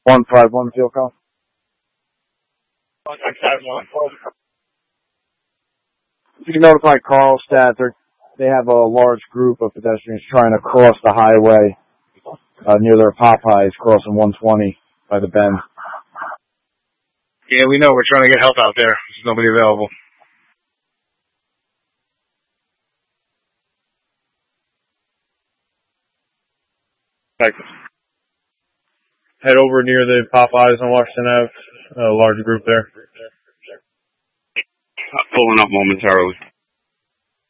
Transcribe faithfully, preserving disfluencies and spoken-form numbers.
one five one field call. You can notify Carlstadt. They're, they have a large group of pedestrians trying to cross the highway uh, near their Popeyes, crossing one twenty by the bend. Yeah, we know. We're trying to get help out there. There's nobody available. Texas. Head over near the Popeyes on Washington Avenue. A large group there. Pulling up momentarily.